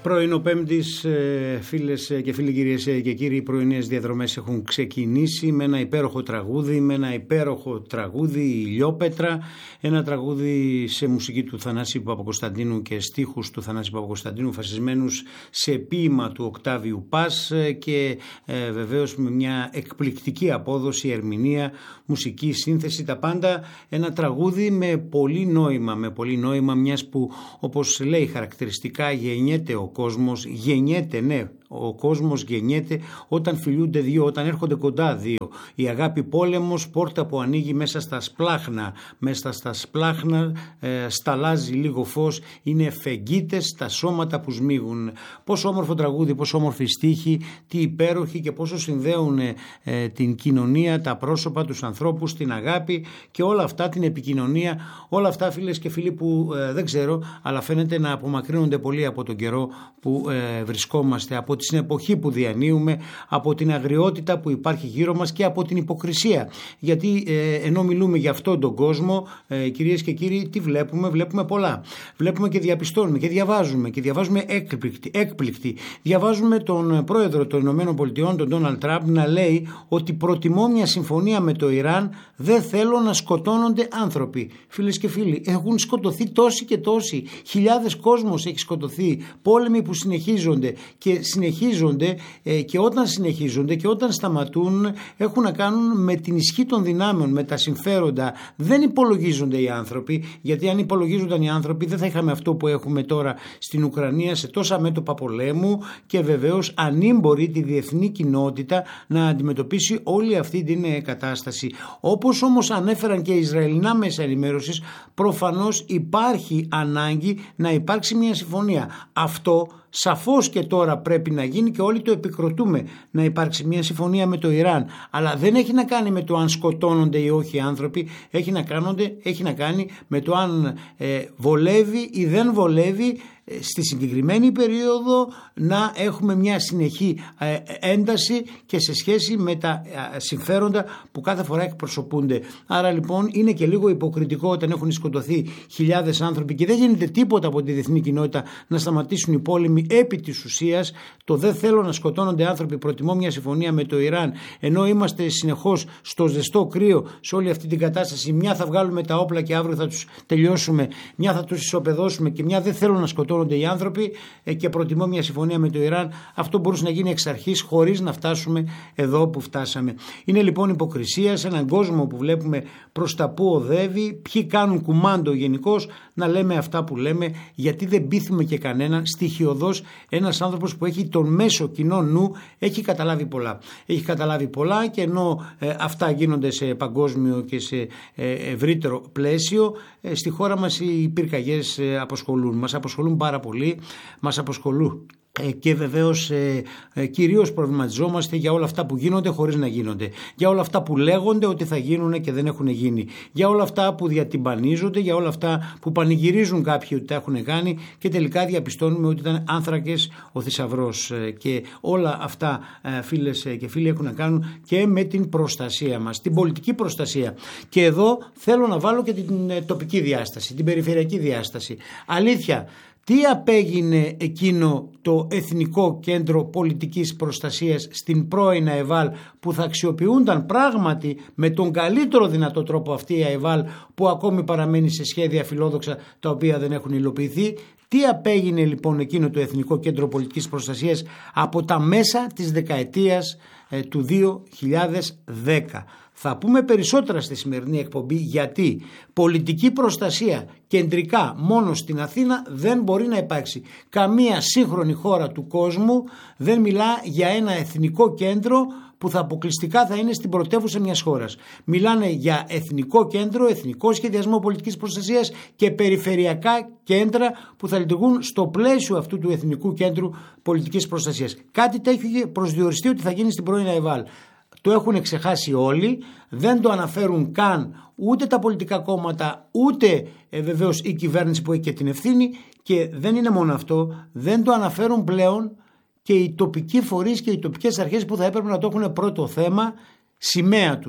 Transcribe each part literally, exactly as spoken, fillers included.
Πρωινό Πέμπτης, φίλες και φίλοι, κυρίες και κύριοι, οι πρωινές διαδρομές έχουν ξεκινήσει με ένα υπέροχο τραγούδι, με ένα υπέροχο τραγούδι Ηλιόπετρα, ένα τραγούδι σε μουσική του Θανάση Παπακοσταντίνου και στίχους του Θανάση Παπακοσταντίνου, φασισμένους σε ποίημα του Οκτάβιου Πας και ε, βεβαίως με μια εκπληκτική απόδοση, ερμηνεία, μουσική σύνθεση, τα πάντα. Ένα τραγούδι με πολύ νόημα, με πολύ νόημα, μιας που, όπως λέει χαρακτηριστικά, γεννιέται ο κόσμος, γεννιέται, ναι, ο κόσμος γεννιέται όταν φιλούνται δύο, όταν έρχονται κοντά δύο. Η αγάπη πόλεμος, πόρτα που ανοίγει μέσα στα σπλάχνα, μέσα στα σπλάχνα ε, σταλάζει λίγο φως, είναι φεγγίτες τα σώματα που σμίγουν. Πόσο όμορφο τραγούδι, πόσο όμορφη στίχη, τι υπέροχη και πόσο συνδέουν ε, την κοινωνία, τα πρόσωπα, τους ανθρώπους, την αγάπη και όλα αυτά, την επικοινωνία, όλα αυτά, φίλες και φίλοι, που ε, δεν ξέρω, αλλά φαίνεται να απομακρύνονται πολύ από τον καιρό που ε, βρισκόμαστε, από την εποχή που διανύουμε, από την αγριότητα που υπάρχει γύρω μας και από την υποκρισία. Γιατί ε, ενώ μιλούμε για αυτόν τον κόσμο, ε, κυρίες και κύριοι, τι βλέπουμε? Βλέπουμε πολλά. Βλέπουμε και διαπιστώνουμε και διαβάζουμε και διαβάζουμε έκπληκτοι. έκπληκτοι. Διαβάζουμε τον πρόεδρο των Ηνωμένων Πολιτειών, τον Ντόναλντ Τραμπ, να λέει ότι προτιμώ μια συμφωνία με το Ιράν, δεν θέλω να σκοτώνονται άνθρωποι. Φίλες και φίλοι, έχουν σκοτωθεί τόσοι και τόσοι. Χιλιάδες κόσμος έχει σκοτωθεί. Πόλεμοι που συνεχίζονται και συνεχίζονται ε, και όταν συνεχίζονται και όταν σταματούν έχουν να κάνουν με την ισχύ των δυνάμεων, με τα συμφέροντα. Δεν υπολογίζονται οι άνθρωποι, γιατί αν υπολογίζονταν οι άνθρωποι δεν θα είχαμε αυτό που έχουμε τώρα στην Ουκρανία, σε τόσα μέτωπα πολέμου, και βεβαίως ανήμπορη τη διεθνή κοινότητα να αντιμετωπίσει όλη αυτή την κατάσταση. Όπως όμως ανέφεραν και οι Ισραηλινά μέσα ενημέρωσης, προφανώς υπάρχει ανάγκη να υπάρξει μια συμφωνία. Αυτό σαφώς και τώρα πρέπει να γίνει και όλοι το επικροτούμε, να υπάρξει μια συμφωνία με το Ιράν, αλλά δεν έχει να κάνει με το αν σκοτώνονται ή όχι οι άνθρωποι, έχει να, κάνονται, έχει να κάνει με το αν ε, βολεύει ή δεν βολεύει στη συγκεκριμένη περίοδο να έχουμε μια συνεχή ένταση και σε σχέση με τα συμφέροντα που κάθε φορά εκπροσωπούνται. Άρα λοιπόν είναι και λίγο υποκριτικό όταν έχουν σκοτωθεί χιλιάδες άνθρωποι και δεν γίνεται τίποτα από τη διεθνή κοινότητα να σταματήσουν οι πόλεμοι επί της ουσίας. Το δεν θέλω να σκοτώνονται άνθρωποι, προτιμώ μια συμφωνία με το Ιράν, ενώ είμαστε συνεχώς στο ζεστό κρύο σε όλη αυτή την κατάσταση. Μια θα βγάλουμε τα όπλα και αύριο θα τους τελειώσουμε, μια θα τους ισοπεδώσουμε και μια δεν θέλω να σκοτώνονται οι άνθρωποι και προτιμώ μια συμφωνία με το Ιράν. Αυτό μπορούσε να γίνει εξ αρχής χωρίς να φτάσουμε εδώ που φτάσαμε. Είναι λοιπόν υποκρισία σε έναν κόσμο που βλέπουμε προς τα που οδεύει, ποιοι κάνουν κουμάντο γενικώς, να λέμε αυτά που λέμε, γιατί δεν πείθουμε και κανέναν. Στοιχειοδός ένας άνθρωπος που έχει τον μέσο κοινό νου έχει καταλάβει πολλά. Έχει καταλάβει πολλά και ενώ ε, αυτά γίνονται σε παγκόσμιο και σε ε, ευρύτερο πλαίσιο, ε, στη χώρα μας οι πυρκαγιές ε, αποσχολούν. Μας αποσχολούν πάρα πολύ, μας αποσχολούν και βεβαίως ε, ε, κυρίως προβληματιζόμαστε για όλα αυτά που γίνονται χωρίς να γίνονται, για όλα αυτά που λέγονται ότι θα γίνουν και δεν έχουν γίνει, για όλα αυτά που διατυμπανίζονται, για όλα αυτά που πανηγυρίζουν κάποιοι ότι τα έχουν κάνει και τελικά διαπιστώνουμε ότι ήταν άνθρακες ο θησαυρός. Ε, και όλα αυτά, ε, φίλες και φίλοι, έχουν να κάνουν και με την προστασία μας, την πολιτική προστασία. Και εδώ θέλω να βάλω και την ε, τοπική διάσταση, την περιφερειακή διάσταση. Αλήθεια, τι απέγινε εκείνο το Εθνικό Κέντρο Πολιτικής Προστασίας στην πρώην ΑΕΒΑΛ, που θα αξιοποιούνταν πράγματι με τον καλύτερο δυνατό τρόπο αυτή η ΑΕΒΑΛ, που ακόμη παραμένει σε σχέδια φιλόδοξα τα οποία δεν έχουν υλοποιηθεί? Τι απέγινε λοιπόν εκείνο το Εθνικό Κέντρο Πολιτικής Προστασίας από τα μέσα της δεκαετίας ε, του δύο χιλιάδες δέκα? Θα πούμε περισσότερα στη σημερινή εκπομπή, γιατί πολιτική προστασία κεντρικά μόνο στην Αθήνα δεν μπορεί να υπάρξει. Καμία σύγχρονη χώρα του κόσμου δεν μιλά για ένα εθνικό κέντρο που θα αποκλειστικά θα είναι στην πρωτεύουσα μιας χώρας. Μιλάνε για εθνικό κέντρο, εθνικό σχεδιασμό πολιτικής προστασίας και περιφερειακά κέντρα που θα λειτουργούν στο πλαίσιο αυτού του Εθνικού Κέντρου Πολιτικής Προστασίας. Κάτι τέτοιο είχε προσδιοριστεί ότι θα γίνει στην πρώην ΑΕΒΑΛ. Το έχουν ξεχάσει όλοι, δεν το αναφέρουν καν ούτε τα πολιτικά κόμματα, ούτε ε, βεβαίως η κυβέρνηση που έχει και την ευθύνη, και δεν είναι μόνο αυτό, δεν το αναφέρουν πλέον και οι τοπικοί φορείς και οι τοπικές αρχές που θα έπρεπε να το έχουν πρώτο θέμα, σημαία τους.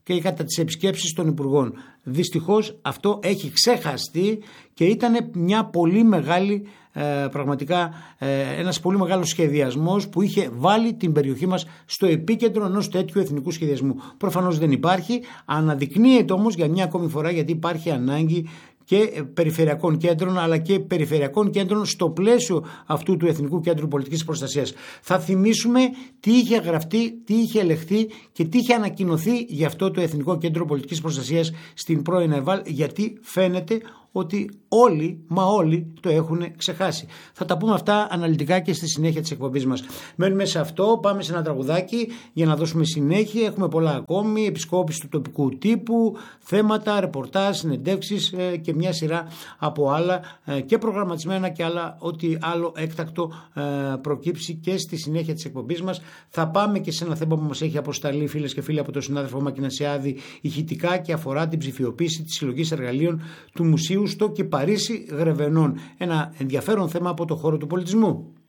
και κατά τις επισκέψεις των υπουργών. Δυστυχώς αυτό έχει ξεχαστεί και ήταν μια πολύ μεγάλη, ε, πραγματικά ε, ένας πολύ μεγάλος σχεδιασμός που είχε βάλει την περιοχή μας στο επίκεντρο ενός τέτοιου εθνικού σχεδιασμού. Προφανώς δεν υπάρχει, αναδεικνύεται όμως για μια ακόμη φορά, γιατί υπάρχει ανάγκη και περιφερειακών κέντρων, αλλά και περιφερειακών κέντρων στο πλαίσιο αυτού του Εθνικού Κέντρου Πολιτικής Προστασίας. Θα θυμίσουμε τι είχε γραφτεί, τι είχε ελεχθεί και τι είχε ανακοινωθεί για αυτό το Εθνικό Κέντρο Πολιτικής Προστασίας στην πρώην ΕΒΑΛ, γιατί φαίνεται ότι όλοι, μα όλοι το έχουν ξεχάσει. Θα τα πούμε αυτά αναλυτικά και στη συνέχεια της εκπομπής μας. Μένουμε σε αυτό, πάμε σε ένα τραγουδάκι για να δώσουμε συνέχεια. Έχουμε πολλά ακόμη, επισκόπηση του τοπικού τύπου, θέματα, ρεπορτάζ, συνεντεύξεις ε, και μια σειρά από άλλα ε, και προγραμματισμένα και άλλα, ό,τι άλλο έκτακτο ε, προκύψει και στη συνέχεια της εκπομπής μας. Θα πάμε και σε ένα θέμα που μας έχει αποσταλεί, φίλες και φίλοι, από τον συνάδελφο Μακινασιάδη, ηχητικά, και αφορά την ψηφιοποίηση της συλλογής εργαλείων του Μουσείου στο και Παρίσι Γρεβενών. Ένα ενδιαφέρον θέμα από το χώρο του πολιτισμού.